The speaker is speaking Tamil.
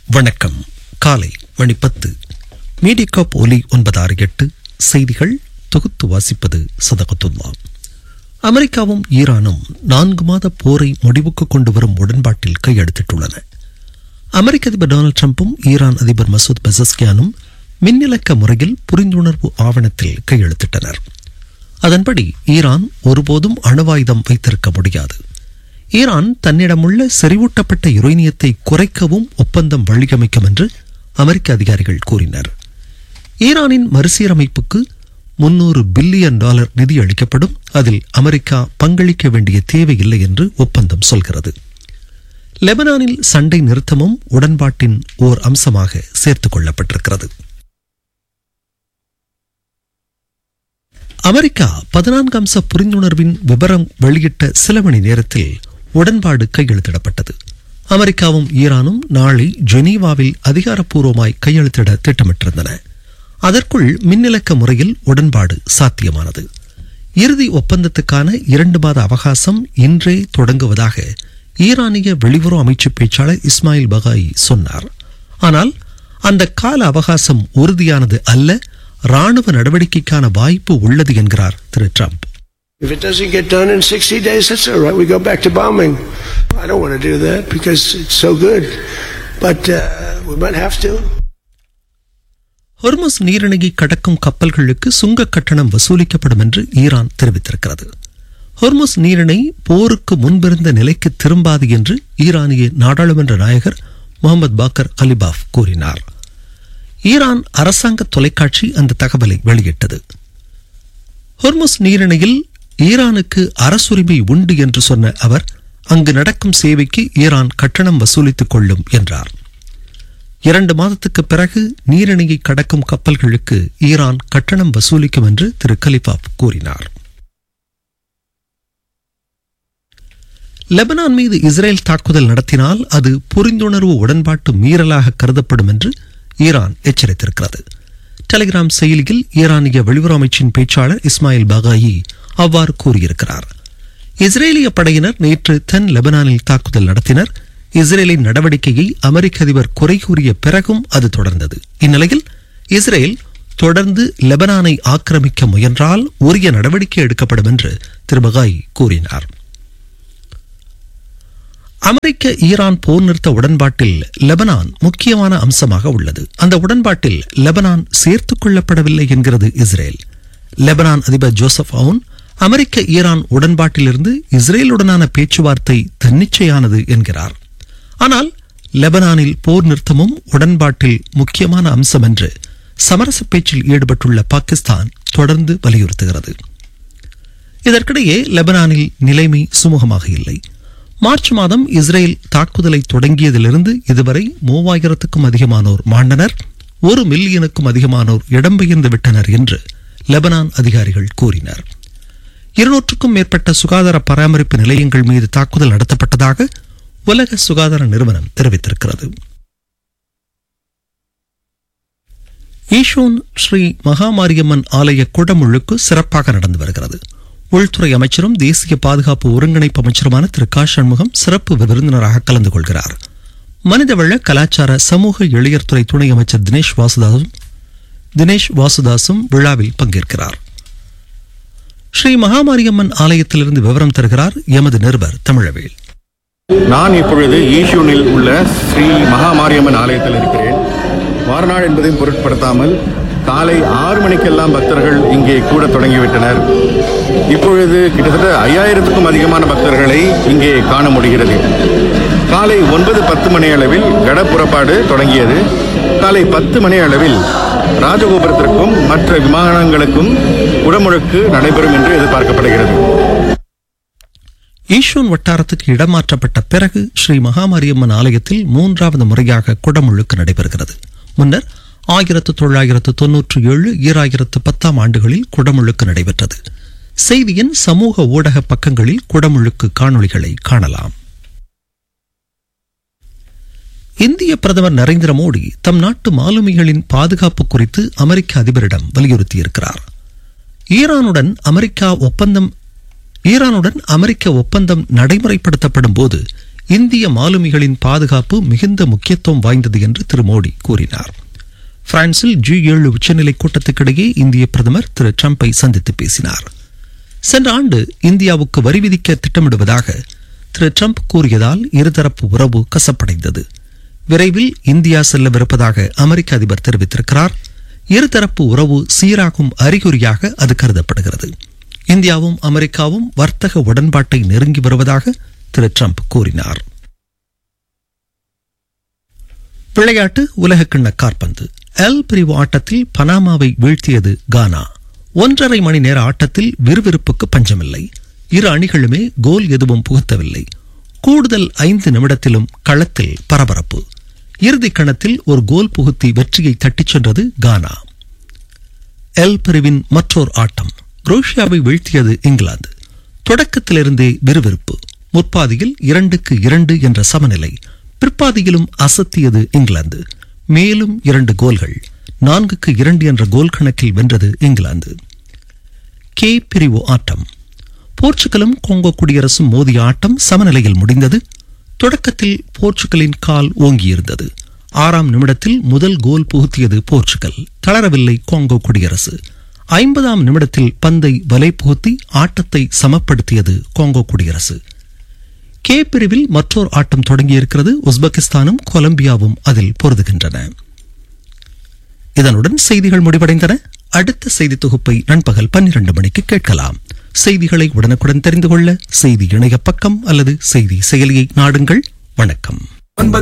வணக்கம். காலை மணி 10. மீடியாகாப் ஒலி 968 செய்திகள் தொகுத்து வாசிப்பது சதகத்துல்லா. அமெரிக்காவும் ஈரானும் 4 மாத போரை முடிவுக்கு கொண்டு வரும் உடன்பாட்டில் கையெழுத்திட்டுள்ளன. அமெரிக்க அதிபர் டொனால்டு டிரம்பும் ஈரான் அதிபர் மசூத் பெசஸ்கியானும் மின்னிலக்க முறையில் புரிந்துணர்வு ஆவணத்தில் கையெழுத்திட்டனர். அதன்படி ஈரான் ஒருபோதும் அணுவாயுதம் வைத்திருக்க முடியாது. ஈரான் தன்னிடமுள்ள செறிவூட்டப்பட்ட யுரேனியத்தை குறைக்கவும் ஒப்பந்தம் வழியமைக்கும் என்று அமெரிக்க அதிகாரிகள் கூறினர். ஈரானின் மறுசீரமைப்புக்கு $300 பில்லியன் நிதி அளிக்கப்படும். அதில் அமெரிக்கா பங்களிக்க வேண்டிய தேவையில்லை என்று ஒப்பந்தம் சொல்கிறது. லெபனானில் சண்டை நிறுத்தமும் உடன்பாட்டின் ஓர் அம்சமாக சேர்த்துக் கொள்ளப்பட்டிருக்கிறது. அமெரிக்கா 14 அம்ச புரிந்துணர்வின் விவரம் வெளியிட்ட சில மணி நேரத்தில் உடன்பாடு கையெழுத்திடப்பட்டது. அமெரிக்காவும் ஈரானும் நாளை ஜெனீவாவில் அதிகாரப்பூர்வமாய் கையெழுத்திட திட்டமிட்டிருந்தன. அதற்குள் மின்னிலக்க முறையில் உடன்பாடு சாத்தியமானது. இறுதி ஒப்பந்தத்துக்கான 2 மாத அவகாசம் இன்றே தொடங்குவதாக ஈரானிய வெளியுறவு அமைச்சு பேச்சாளர் இஸ்மாயில் பகாயி சொன்னார். ஆனால் அந்த கால அவகாசம் உறுதியானது அல்ல, ராணுவ நடவடிக்கைக்கான வாய்ப்பு உள்ளது என்கிறார் திரு Trump. If it doesn't get done in 60 days, that's all right. We go back to bombing. I don't want to do that because it's so good. But we might have to. Hormuz நீரிணையை கடக்கும் கப்பல்களுக்கு சுங்க கட்டணம் வசூலிக்கப்படும் என்று ஈரான் தெரிவித்திருக்கிறது. ஹொர்முஸ் நீரிணை போருக்கு முன்பிருந்த நிலைக்கு திரும்பாது என்று ஈரானிய நாடாளுமன்ற நாயகர் முகமது பாக்கர் கலிபாஃப் கூறினார். ஈரான் அரசாங்க தொலைக்காட்சி அந்த தகவலை வெளியிட்டது. ஹொர்முஸ் நீரிணையில் ஈரானுக்கு அரசுரிமை உண்டு என்று சொன்ன அவர், அங்கு நடக்கும் சேவைக்கு ஈரான் கட்டணம் வசூலித்துக் கொள்ளும் என்றார். 2 மாதத்துக்கு பிறகு நீரிணையை கடக்கும் கப்பல்களுக்கு ஈரான் கட்டணம் வசூலிக்கும் என்று திரு கலிபாஃப் கூறினார். லெபனான் மீது இஸ்ரேல் தாக்குதல் நடத்தினால் அது புரிந்துணர்வு உடன்பாட்டு மீறலாக கருதப்படும் என்று ஈரான் எச்சரித்திருக்கிறது. டெலிகிராம் செயலியில் ஈரானிய வெளியுறவு அமைச்சின் பேச்சாளர் இஸ்மாயில் பகாயி அவ்வாறு கூறியிருக்கிறார். இஸ்ரேலிய படையினர் நேற்று தென் லெபனானில் தாக்குதல் நடத்தினர். இஸ்ரேலின் நடவடிக்கையை அமெரிக்க அதிபர் குறை கூறிய பிறகும் அது தொடர்ந்தது. இந்நிலையில் இஸ்ரேல் தொடர்ந்து லெபனானை ஆக்கிரமிக்க முயன்றால் உரிய நடவடிக்கை எடுக்கப்படும் என்று திரு பகாயி கூறினார். அமெரிக்க ஈரான் போர் நிறுத்த உடன்பாட்டில் லெபனான் முக்கியமான அம்சமாக உள்ளது. அந்த உடன்பாட்டில் லெபனான் சேர்த்துக் கொள்ளப்படவில்லை என்கிறது இஸ்ரேல். லெபனான் அதிபர் ஜோசப் அவுன் அமெரிக்க ஈரான் உடன்பாட்டிலிருந்து இஸ்ரேலுடனான பேச்சுவார்த்தை தன்னிச்சையானது என்கிறார். ஆனால் லெபனானில் போர் நிறுத்தமும் உடன்பாட்டில் முக்கியமான அம்சம் என்று சமரச பேச்சில் ஈடுபட்டுள்ள பாகிஸ்தான் தொடர்ந்து வலியுறுத்துகிறது. இதற்கிடையே லெபனானில் நிலைமை சுமூகமாக இல்லை. மார்ச் மாதம் இஸ்ரேல் தாக்குதலை தொடங்கியதிலிருந்து இதுவரை 3000க்கும் அதிகமானோர் மாண்டனர், 1 மில்லியனுக்கும் அதிகமானோர் இடம்பெயர்ந்து விட்டனர் என்று லெபனான் அதிகாரிகள் கூறினர். 200க்கும் மேற்பட்ட சுகாதார பராமரிப்பு நிலையங்கள் மீது தாக்குதல் நடத்தப்பட்டதாக உலக சுகாதார நிறுவனம் தெரிவித்திருக்கிறது. ஈஷூன் ஸ்ரீ மகாமாரியம்மன் ஆலய குடமுழுக்கு சிறப்பாக நடந்து வருகிறது. உள்துறை அமைச்சரும் தேசிய பாதுகாப்பு ஒருங்கிணைப்பு அமைச்சருமான திரு கா சண்முகம் சிறப்பு விருந்தினராக கலந்து கொள்கிறார். மனிதவள கலாச்சார சமூக இளையர்துறை துணை அமைச்சர் தினேஷ் வாசுதாசும் விழாவில் பங்கேற்கிறார். ஸ்ரீ மகாமாரியம்மன் ஆலயத்திலிருந்து விவரம் தருகிறார் எமது நிருபர் தமிழவேல். நான் இப்பொழுது ஈஷூனில் உள்ள ஸ்ரீ மகாமாரியம்மன் ஆலயத்தில் இருக்கிறேன். வாரநாள் என்பதையும் பொருட்படுத்தாமல் காலை 6 மணிக்கெல்லாம் பக்தர்கள் இங்கே கூட தொடங்கிவிட்டனர். இப்பொழுது கிட்டத்தட்ட 5000க்கும் அதிகமான பக்தர்களை இங்கே காண முடிகிறது. காலை 9-10 மணி அளவில் கட புறப்பாடு தொடங்கியது. காலை 10 மணி அளவில் ராஜகோபுரத்திற்கும் மற்ற விமானங்களுக்கும் குடமுழுக்கு நடைபெறும் என்று எதிர்பார்க்கப்படுகிறது. ஈஷூன் வட்டாரத்துக்கு இடமாற்றப்பட்ட பிறகு ஸ்ரீ மகாமாரியம்மன் ஆலயத்தில் 3வது முறையாக குடமுழுக்கு நடைபெறுகிறது. முன்னர் 1997, 2010 ஆண்டுகளில் குடமுழுக்கு நடைபெற்றது. செய்தியின் சமூக ஊடக பக்கங்களில் குடமுழுக்கு காணொளிகளை காணலாம். இந்திய பிரதமர் நரேந்திர மோடி தம் நாட்டு மாலுமிகளின் பாதுகாப்பு குறித்து அமெரிக்க அதிபரிடம் வலியுறுத்தியிருக்கிறார். ஈரானுடன் அமெரிக்க ஒப்பந்தம் நடைமுறைப்படுத்தப்படும் போது இந்திய மாலுமிகளின் பாதுகாப்பு மிகுந்த முக்கியத்துவம் வாய்ந்தது என்று திரு மோடி கூறினார். பிரான்சில் G7 உச்சநிலை கூட்டத்துக்கிடையே இந்திய பிரதமர் திரு டிரம்பை சந்தித்து பேசினார். சென்ற ஆண்டு இந்தியாவுக்கு வரி விதிக்க திட்டமிடுவதாக திரு டிரம்ப் கூறியதால் இருதரப்பு உறவு கசப்படைந்தது. விரைவில் இந்தியா செல்லவிருப்பதாக அமெரிக்க அதிபர் தெரிவித்திருக்கிறார். இருதரப்பு உறவு சீராகும் அறிகுறியாக அது கருதப்படுகிறது. இந்தியாவும் அமெரிக்காவும் வர்த்தக உடன்பாட்டை நெருங்கி வருவதாக திரு டிரம்ப் கூறினார். விளையாட்டு உலகக்கிண்ண காற்பந்து எல் பிரிவு ஆட்டத்தில் பனாமாவை வீழ்த்தியது கானா. 1.5 மணி நேர ஆட்டத்தில் விறுவிறுப்புக்கு பஞ்சமில்லை. இரு அணிகளுமே கோல் எதுவும் புகுத்தவில்லை. கூடுதல் 5 நிமிடத்திலும் களத்தில் பரபரப்பு. இறுதி கணத்தில் ஒரு கோல் புகுத்தி வெற்றியை தட்டிச் சென்றது கானா. எல் பிரிவின் மற்றொரு ஆட்டம் குரோஷியாவை வீழ்த்தியது இங்கிலாந்து. தொடக்கத்திலிருந்தே விறுவிறுப்பு. முற்பாதியில் 2-2 என்ற சமநிலை. பிற்பாதியிலும் அசத்தியது இங்கிலாந்து. மேலும் 2 கோல்கள். 4-2 என்ற கோல் கணக்கில் வென்றது இங்கிலாந்து. கே பிரிவு ஆட்டம் போர்ச்சுகலும் காங்கோ குடியரசும் மோதிய ஆட்டம் சமநிலையில் முடிந்தது. தொடக்கத்தில் போர்ச்சுகலின் கால் ஓங்கியிருந்தது. 6ஆம் நிமிடத்தில் முதல் கோல் புகுத்தியது போர்ச்சுகல். தளரவில்லை காங்கோ குடியரசு. 50ஆம் நிமிடத்தில் பந்தை வலை புகுத்தி ஆட்டத்தை சமப்படுத்தியது காங்கோ குடியரசு. கே பிரிவில் மற்றொரு ஆட்டம் தொடங்கியிருக்கிறது. உஸ்பெகிஸ்தானும் கொலம்பியாவும் அதில் பொருதுகின்றன. இதனுடன் செய்திகள் முடிவடைந்தன. அடுத்த செய்தி தொகுப்பை நண்பகல் 12 மணிக்கு கேட்கலாம். செய்திகளை உடனுக்குடன் தெரிந்து கொள்ள செய்தி இணைய பக்கம் அல்லது செய்தி செயலியை நாடுங்கள். வணக்கம்.